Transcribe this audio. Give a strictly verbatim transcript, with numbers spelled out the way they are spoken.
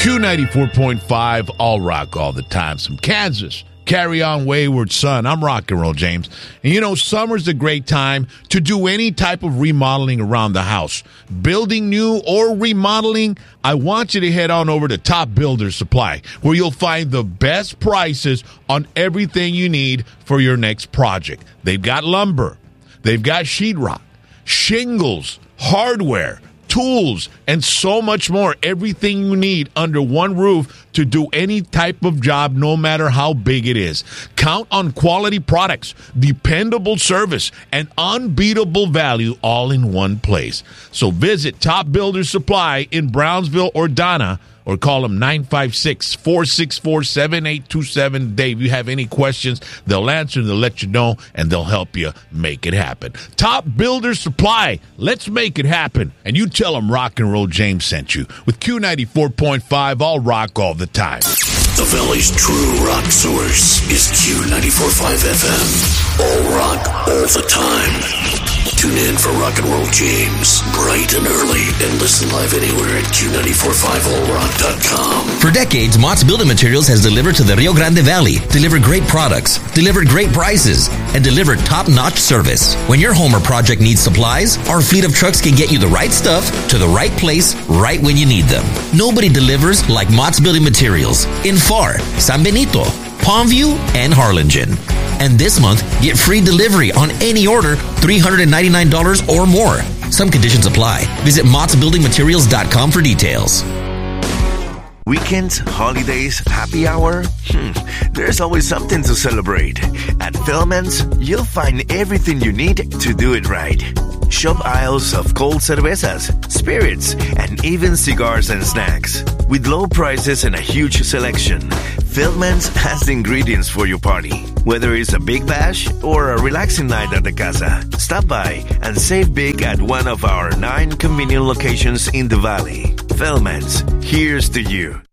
Q ninety-four point five, all rock all the time. Some Kansas. Carry on, wayward son. I'm Rock and Roll James. And you know, summer's a great time to do any type of remodeling around the house. Building new or remodeling, I want you to head on over to Top Builders Supply, where you'll find the best prices on everything you need for your next project. They've got lumber. They've got sheetrock, shingles, hardware, tools, and so much more. Everything you need under one roof to do any type of job, no matter how big it is. Count on quality products, dependable service, and unbeatable value all in one place. So visit Top Builders Supply in Brownsville or Donna, or call them nine five six, four six four, seven eight two seven. Dave, you have any questions, they'll answer, they'll let you know, and they'll help you make it happen. Top Builder Supply, let's make it happen. And you tell them Rock and Roll James sent you. With Q ninety-four point five, all rock all the time. The Valley's true rock source is Q ninety-four point five F M. All rock, all the time. Tune in for Rock and Roll James, bright and early, and listen live anywhere at Q nine four five all rock dot com. For decades, Mott's Building Materials has delivered to the Rio Grande Valley, delivered great products, delivered great prices, and delivered top-notch service. When your home or project needs supplies, our fleet of trucks can get you the right stuff to the right place right when you need them. Nobody delivers like Mott's Building Materials in Pharr, San Benito, Palmview, and Harlingen. And this month, get free delivery on any order, three hundred ninety-nine dollars or more. Some conditions apply. Visit Motts Building Materials dot com for details. Weekends, holidays, happy hour? Hmm, there's always something to celebrate. At Philman's, you'll find everything you need to do it right. Shop aisles of cold cervezas, spirits, and even cigars and snacks. With low prices and a huge selection, Philman's has the ingredients for your party. Whether it's a big bash or a relaxing night at the casa, stop by and save big at one of our nine convenient locations in the valley. Philman's, here's to you.